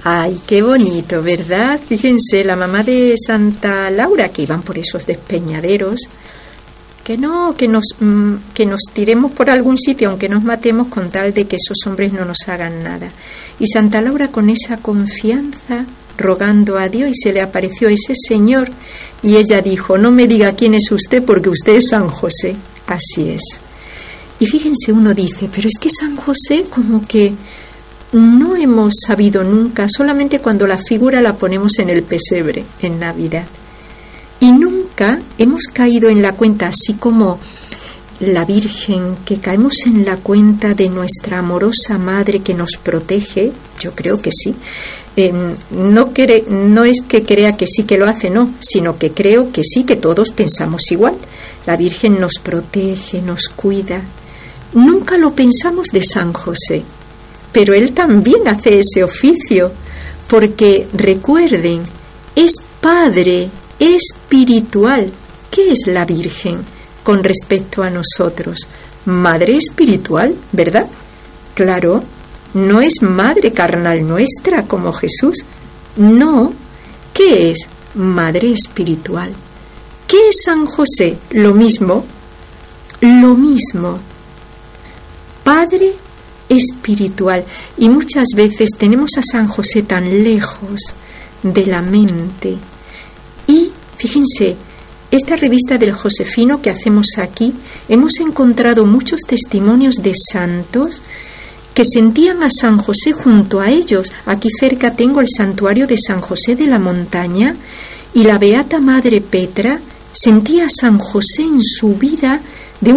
Ay, qué bonito, ¿verdad? Fíjense, la mamá de Santa Laura, que iban por esos despeñaderos, que nos tiremos por algún sitio, aunque nos matemos, con tal de que esos hombres no nos hagan nada. Y Santa Laura, con esa confianza, rogando a Dios, y se le apareció ese señor, y ella dijo: no me diga quién es usted, porque usted es San José. Así es. Y fíjense, uno dice, pero es que San José como que no hemos sabido nunca, solamente cuando la figura la ponemos en el pesebre, en Navidad. Y nunca hemos caído en la cuenta, así como la Virgen, que caemos en la cuenta de nuestra amorosa Madre que nos protege. Yo creo que sí. No es que crea que sí que lo hace, no, sino que creo que sí, que todos pensamos igual. La Virgen nos protege, nos cuida. Nunca lo pensamos de San José, pero él también hace ese oficio, porque recuerden, es Padre espiritual. ¿Qué es la Virgen con respecto a nosotros? Madre espiritual, ¿verdad? Claro, no es madre carnal nuestra como Jesús. No. ¿Qué es? Madre espiritual. ¿Qué es San José? Lo mismo. Lo mismo. Padre espiritual. Y muchas veces tenemos a San José tan lejos de la mente. Y fíjense, esta revista del Josefino que hacemos aquí, hemos encontrado muchos testimonios de santos que sentían a San José junto a ellos. Aquí cerca tengo el santuario de San José de la Montaña, y la Beata Madre Petra sentía a San José en su vida